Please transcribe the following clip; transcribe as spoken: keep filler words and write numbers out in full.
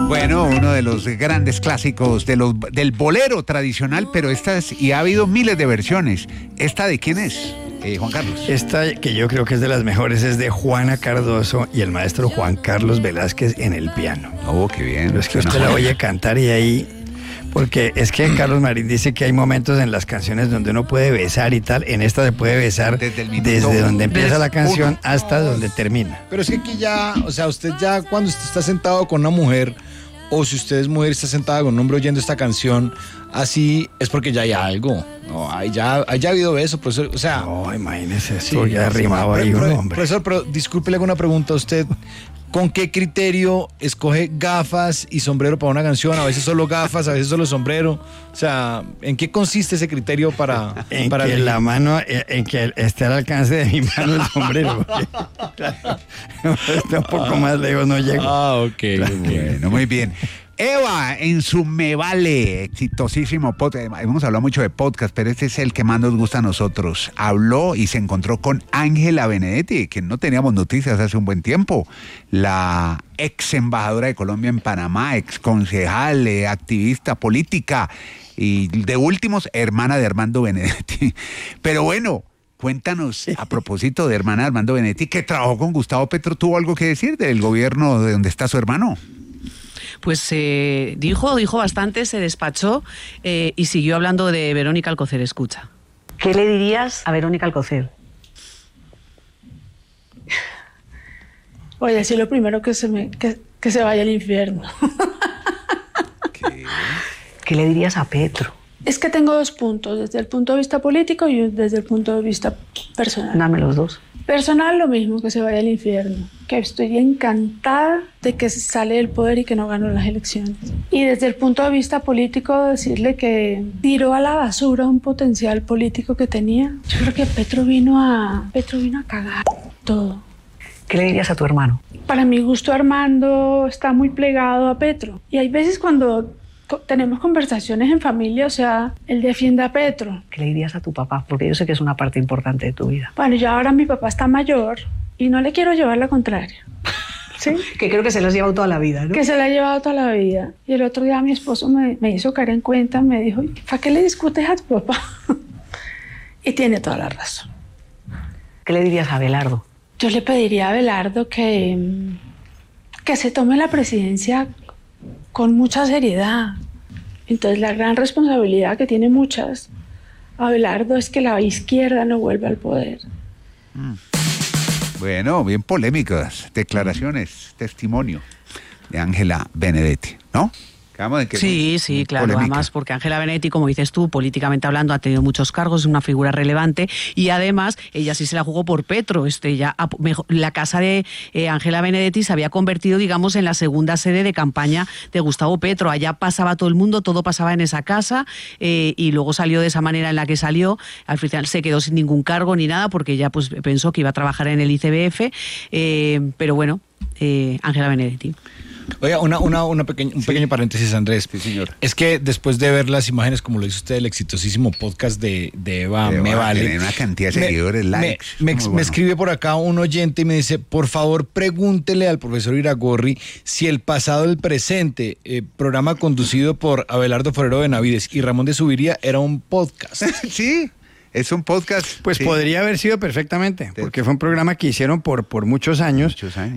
Bueno, uno de los grandes clásicos de los, del bolero tradicional, pero esta es, y ha habido miles de versiones. ¿Esta de quién es, eh, Juan Carlos? Esta, que yo creo que es de las mejores, es de Juana Cardoso y el maestro Juan Carlos Velázquez en el piano. Oh, qué bien. Pero es que usted la oye cantar y ahí... Porque es que Carlos Marín dice que hay momentos en las canciones donde uno puede besar y tal. En esta se puede besar desde, el desde donde empieza la canción uno. hasta donde termina. Pero es que aquí ya, o sea, usted ya cuando usted está sentado con una mujer, o si usted es mujer y está sentada con un hombre oyendo esta canción, así es porque ya hay algo. No, hay ya, hay ya habido beso, profesor. O sea, no, imagínese eso, sí, ya rimado ahí un hombre. Profesor, pero disculpe, le hago una pregunta a usted. ¿Con qué criterio escoge gafas y sombrero para una canción? A veces solo gafas, a veces solo sombrero. O sea, ¿en qué consiste ese criterio para...? En para que elegir? la mano, en que esté al alcance de mi mano el sombrero. Porque, claro, un poco ah, más lejos no llego. Ah, ok. Claro, bueno, muy bien. Eva, en su Me Vale, exitosísimo podcast. Hemos hablado mucho de podcast, pero este es el que más nos gusta a nosotros. Habló y se encontró con Ángela Benedetti, que no teníamos noticias hace un buen tiempo. La ex embajadora de Colombia en Panamá, ex concejal, eh, activista política y de últimos, hermana de Armando Benedetti. Pero bueno, cuéntanos, a propósito de hermana de Armando Benedetti, que trabajó con Gustavo Petro, ¿tuvo algo que decir del gobierno de donde está su hermano? Pues eh, dijo, dijo bastante, se despachó eh, y siguió hablando de Verónica Alcocer. Escucha. ¿Qué le dirías a Verónica Alcocer? Voy a decir lo primero que se, me, que, que se vaya al infierno. ¿Qué? ¿Qué le dirías a Petro? Es que tengo dos puntos, desde el punto de vista político y desde el punto de vista personal. Dame los dos. Personal, lo mismo, que se vaya al infierno. Que estoy encantada de que sale del poder y que no ganó las elecciones. Y desde el punto de vista político, decirle que tiró a la basura un potencial político que tenía. Yo creo que Petro vino a, Petro vino a cagar todo. ¿Qué le dirías a tu hermano? Para mi gusto, Armando está muy plegado a Petro. Y hay veces cuando tenemos conversaciones en familia, o sea, él defiende a Petro. ¿Qué le dirías a tu papá? Porque yo sé que es una parte importante de tu vida. Bueno, ya ahora mi papá está mayor y no le quiero llevar la contraria. ¿Sí? Que creo que se lo has llevado toda la vida, ¿no? Que se la ha llevado toda la vida. Y el otro día mi esposo me, me hizo caer en cuenta, me dijo, ¿para qué le discutes a tu papá? Y tiene toda la razón. ¿Qué le dirías a Abelardo? Yo le pediría a Abelardo que, que se tome la presidencia con mucha seriedad. Entonces la gran responsabilidad que tiene muchas Abelardo es que la izquierda no vuelva al poder. Mm. Bueno, bien polémicas declaraciones, testimonio de Ángela Benedetti, ¿no? De que sí, sí, claro, polémica. Además porque Ángela Benedetti, como dices tú, políticamente hablando, ha tenido muchos cargos, es una figura relevante y además ella sí se la jugó por Petro. Este, ya, la casa de Ángela eh, Benedetti se había convertido, digamos, en la segunda sede de campaña de Gustavo Petro. Allá pasaba todo el mundo, todo pasaba en esa casa eh, y luego salió de esa manera en la que salió. Al final se quedó sin ningún cargo ni nada porque ella pues, pensó que iba a trabajar en el I C B F, eh, pero bueno, Ángela eh, Benedetti. Oiga, una, una, una pequeña, un sí. pequeño paréntesis, Andrés. Sí, señor. Es que después de ver las imágenes, como lo hizo usted, el exitosísimo podcast de, de Eva, Eva Me Vale. Tiene una cantidad de seguidores, me, likes. Me, me, bueno. me escribe por acá un oyente y me dice, por favor, pregúntele al profesor Iragorri si el pasado, el presente, eh, programa conducido por Abelardo Forero Benavides y Ramón de Subiría era un podcast. Sí. Es un podcast. Pues sí. podría haber sido perfectamente, porque fue un programa que hicieron por, por muchos años. Muchos años.